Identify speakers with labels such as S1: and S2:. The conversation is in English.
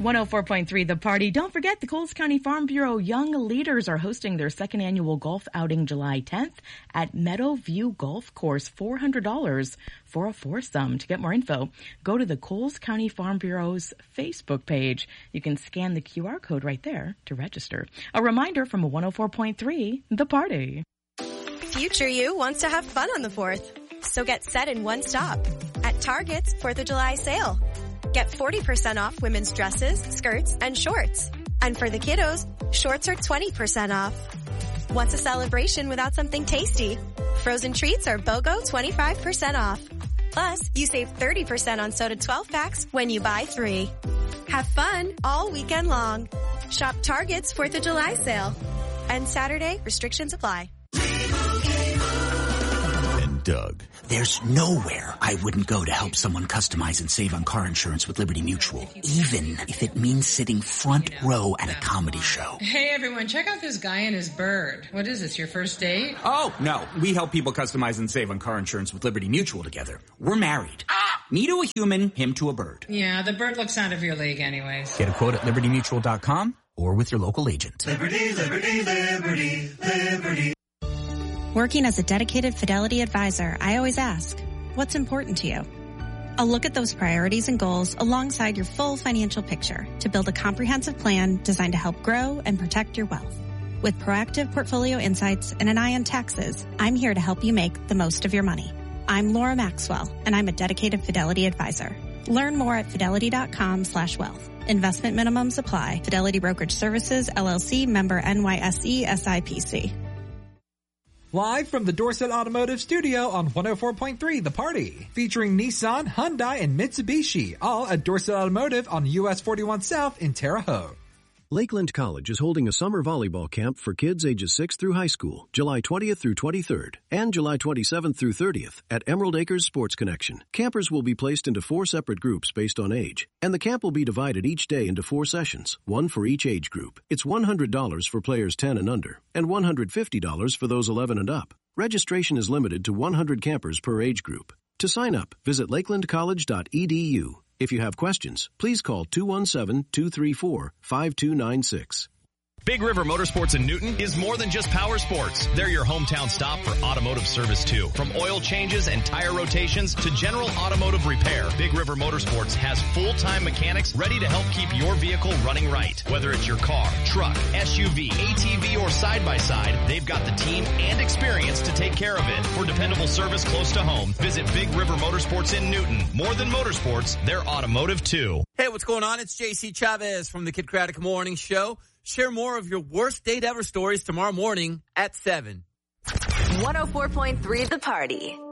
S1: 104.3 The Party. Don't forget, the Coles County Farm Bureau Young Leaders are hosting their second annual golf outing July 10th at Meadowview Golf Course. $400 for a foursome. To get more info, go to the Coles County Farm Bureau's Facebook page. You can scan the QR code right there to register. A reminder from a 104.3 The Party.
S2: Future you wants to have fun on the 4th. So get set in one stop at Target's 4th of July sale. Get 40% off women's dresses, skirts, and shorts. And for the kiddos, shorts are 20% off. What's a celebration without something tasty? Frozen treats are BOGO 25% off. Plus, you save 30% on soda 12 packs when you buy 3. Have fun all weekend long. Shop Target's 4th of July sale. And Saturday, restrictions apply.
S3: And Doug.
S4: There's nowhere I wouldn't go to help someone customize and save on car insurance with Liberty Mutual, even if it means sitting front row at a comedy show.
S5: Hey everyone, check out this guy and his bird. What is this, your first date?
S4: Oh, no. We help people customize and save on car insurance with Liberty Mutual together. We're married. Me to a human, him to a bird.
S5: Yeah, the bird looks out of your league anyways.
S4: Get a quote at libertymutual.com or with your local agent.
S6: Liberty, liberty, liberty, liberty.
S7: Working as a dedicated Fidelity advisor, I always ask, what's important to you? I'll look at those priorities and goals alongside your full financial picture to build a comprehensive plan designed to help grow and protect your wealth. With proactive portfolio insights and an eye on taxes, I'm here to help you make the most of your money. I'm Laura Maxwell, and I'm a dedicated Fidelity advisor. Learn more at fidelity.com/wealth. Investment minimums apply. Fidelity Brokerage Services, LLC, member NYSE, SIPC.
S8: Live from the Dorset Automotive Studio on 104.3 The Party. Featuring Nissan, Hyundai, and Mitsubishi. All at Dorset Automotive on US 41 South in Terre Haute.
S9: Lakeland College is holding a summer volleyball camp for kids ages 6 through high school, July 20th through 23rd, and July 27th through 30th at Emerald Acres Sports Connection. Campers will be placed into 4 separate groups based on age, and the camp will be divided each day into 4 sessions, one for each age group. It's $100 for players 10 and under, and $150 for those 11 and up. Registration is limited to 100 campers per age group. To sign up, visit lakelandcollege.edu. If you have questions, please call 217-234-5296.
S10: Big River Motorsports in Newton is more than just power sports. They're your hometown stop for automotive service too. From oil changes and tire rotations to general automotive repair, Big River Motorsports has full-time mechanics ready to help keep your vehicle running right. Whether it's your car, truck, SUV, ATV, or side-by-side, they've got the team and experience to take care of it. For dependable service close to home, visit Big River Motorsports in Newton. More than motorsports, they're automotive too.
S11: Hey, what's going on? It's JC Chavez from the Kid Craddock Morning Show. Share more of your worst date ever stories tomorrow morning at 7.
S12: 104.3 The Party.